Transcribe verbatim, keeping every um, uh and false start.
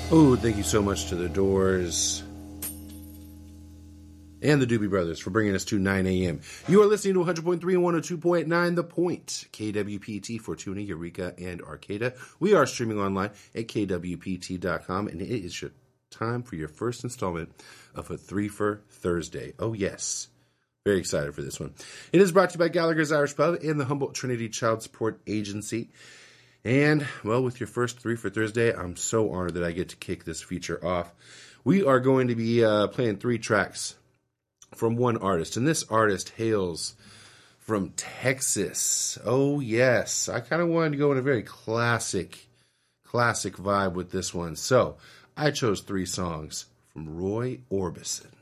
Oh, thank you so much to the Doors and the Doobie Brothers for bringing us to nine a.m. You are listening to one hundred point three and one oh two point nine The Point, K W P T, Fortuna, Eureka, and Arcata. We are streaming online at K W P T dot com, and it is your time for your first installment of a Three for Thursday. Oh, yes. Very excited for this one. It is brought to you by Gallagher's Irish Pub and the Humboldt Trinity Child Support Agency. And, well, with your first Three for Thursday, I'm so honored that I get to kick this feature off. We are going to be uh, playing three tracks from one artist, and this artist hails from Texas. Oh, yes. I kind of wanted to go in a very classic, classic vibe with this one. So, I chose three songs from Roy Orbison.